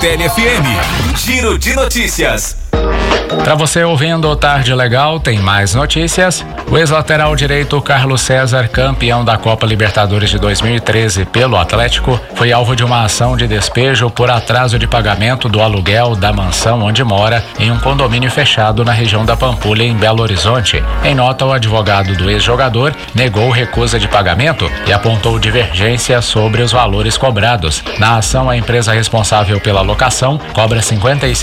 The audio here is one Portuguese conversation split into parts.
Martelli FM. Giro de notícias. Para você ouvindo o Tarde Legal, tem mais notícias. O ex-lateral direito Carlos César, campeão da Copa Libertadores de 2013 pelo Atlético, foi alvo de uma ação de despejo por atraso de pagamento do aluguel da mansão onde mora, em um condomínio fechado na região da Pampulha, em Belo Horizonte. Em nota, o advogado do ex-jogador negou recusa de pagamento e apontou divergência sobre os valores cobrados. Na ação, a empresa responsável pela locação cobra R$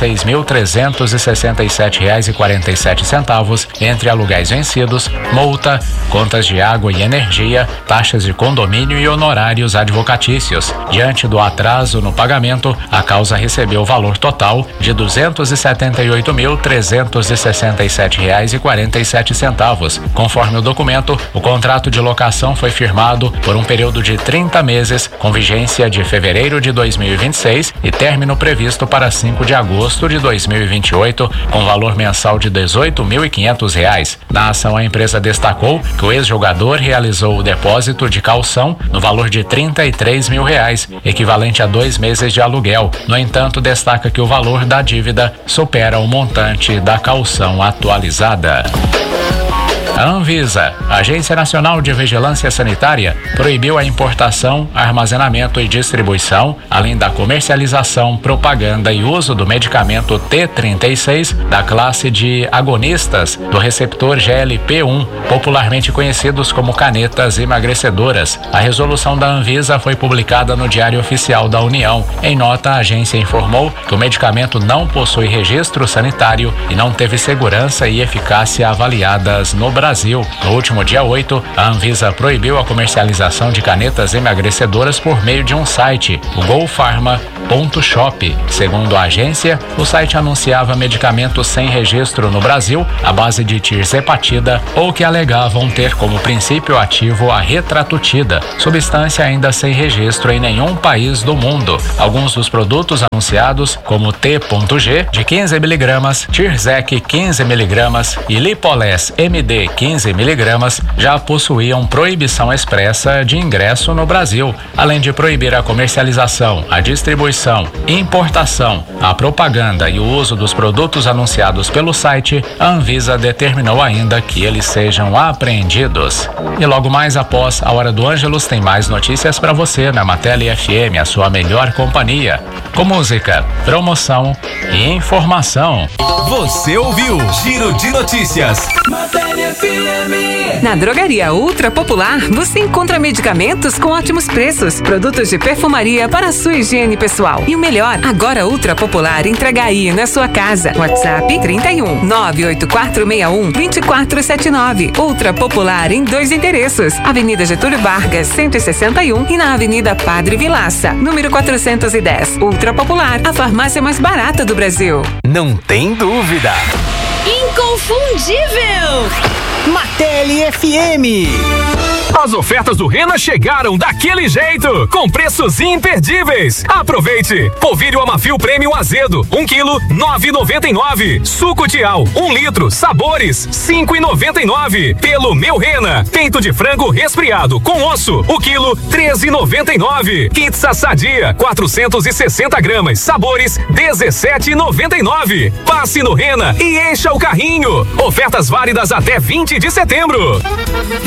56.367,47 entre aluguéis vencidos, multa, contas de água e energia, taxas de condomínio e honorários advocatícios. Diante do atraso no pagamento, a causa recebeu o valor total de R$ 278.367,47. Conforme o documento, o contrato de locação foi firmado por um período de 30 meses, com vigência de fevereiro de 2026 e término previsto para 5 de agosto de 2028, com valor mensal de R$ 18.500. Na ação, a empresa destacou que o ex-jogador realizou o depósito de caução no valor de R$ 33 mil, equivalente a 2 meses de aluguel. No entanto, destaca que o valor da dívida supera o montante da caução atualizada. A Anvisa, Agência Nacional de Vigilância Sanitária, proibiu a importação, armazenamento e distribuição, além da comercialização, propaganda e uso do medicamento T36 da classe de agonistas do receptor GLP-1, popularmente conhecidos como canetas emagrecedoras. A resolução da Anvisa foi publicada no Diário Oficial da União. Em nota, a agência informou que o medicamento não possui registro sanitário e não teve segurança e eficácia avaliadas no Brasil. No último dia 8, a Anvisa proibiu a comercialização de canetas emagrecedoras por meio de um site, o GoPharma.shop. Segundo a agência, o site anunciava medicamentos sem registro no Brasil, à base de tirzepatida, ou que alegavam ter como princípio ativo a retratutida, substância ainda sem registro em nenhum país do mundo. Alguns dos produtos anunciados, como T.G, de 15 mg, Tirzec 15 mg e Lipoles MD 15 mg, já possuíam proibição expressa de ingresso no Brasil, além de proibir a comercialização, a distribuição, importação, a propaganda e o uso dos produtos anunciados pelo site. A Anvisa determinou ainda que eles sejam apreendidos. E logo mais após a Hora do Ângelus tem mais notícias para você na Martelli FM, a sua melhor companhia, com música, promoção e informação. Você ouviu Giro de Notícias. Martelli FM. Na Drogaria Ultra Popular, você encontra medicamentos com ótimos preços, produtos de perfumaria para a sua higiene pessoal. E o melhor, agora Ultra Popular entrega aí na sua casa. WhatsApp 31 98461 2479. Ultra Popular em 2 endereços: Avenida Getúlio Vargas, 161 e na Avenida Padre Vilaça, número 410. Ultra Popular, a farmácia mais barata do Brasil. Não tem dúvida. Inconfundível! Martelli FM. As ofertas do Rena chegaram daquele jeito, com preços imperdíveis. Aproveite! Polvilho Amafil Premium Azedo, 1 kg, 9,99. Suco Tial, 1 litro, sabores, 5,99. Pelo Meu Rena, peito de frango resfriado com osso, o quilo, 13,99. Pizza Sadia, 460 gramas, sabores, 17,99. Passe no Rena e encha o carrinho. Ofertas válidas até 20 de setembro.